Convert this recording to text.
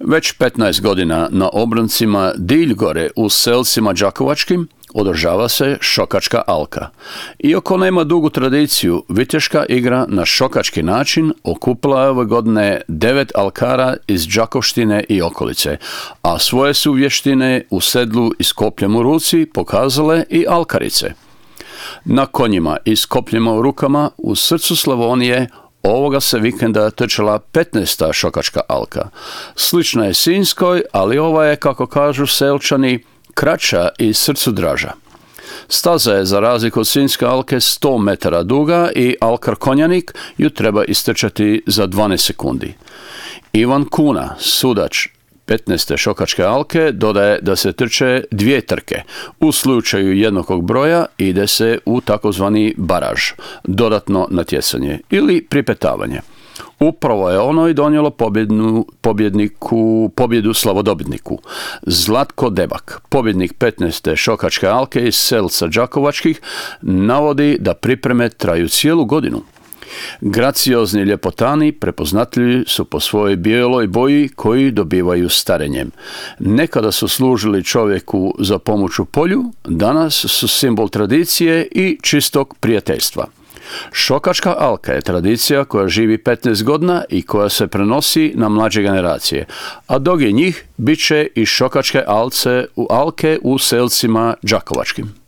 Već 15 godina na obroncima Dilj-gore u Selcima Đakovačkim održava se šokačka alka. Iako nema dugu tradiciju, viteška igra na šokački način okupila je ove godine 9 alkara iz Đakovštine i okolice, a svoje su vještine u sedlu i s kopljem u ruci pokazale i alkarice. Na konjima i s kopljima u rukama u srcu Slavonije ovoga se vikenda trčala 15. šokačka alka. Slična je Sinjskoj, ali ova je, kako kažu Selčani, kraća i srcu draža. Staza je za razliku od Sinjske alke 100 metara duga i alkar konjanik ju treba istrčati za 12 sekundi. Ivan Kuna, sudač 15. šokačke alke, dodaje da se trče 2 trke. U slučaju jednakog broja ide se u takozvani baraž, dodatno natjecanje ili pripetavanje. Upravo je ono i donijelo pobjedu slavodobitniku. Zlatko Debak, pobjednik 15. šokačke alke iz Selca Đakovačkih, navodi da pripreme traju cijelu godinu. Graciozni ljepotani prepoznatljivi su po svojoj bijeloj boji koji dobivaju starenjem. Nekada su služili čovjeku za pomoć u polju, danas su simbol tradicije i čistog prijateljstva. Šokačka alka je tradicija koja živi 15 godina i koja se prenosi na mlađe generacije, a dok je njih, bit će i šokačke alke u Selcima Đakovačkim.